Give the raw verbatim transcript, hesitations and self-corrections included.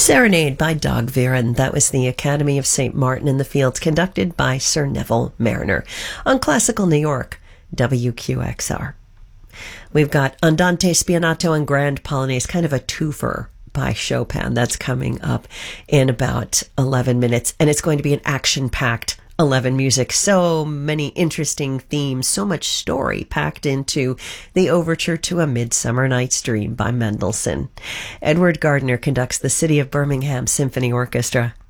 Serenade by Dag Viren. That was the Academy of Saint Martin in the Fields, conducted by Sir Neville Mariner on Classical New York, W Q X R. We've got Andante Spianato and Grand Polonaise, kind of a twofer by Chopin. That's coming up in about eleven minutes, and it's going to be an action-packed eleven music. So many interesting themes, so much story packed into the overture to A Midsummer Night's Dream by Mendelssohn. Edward Gardner conducts the City of Birmingham Symphony Orchestra.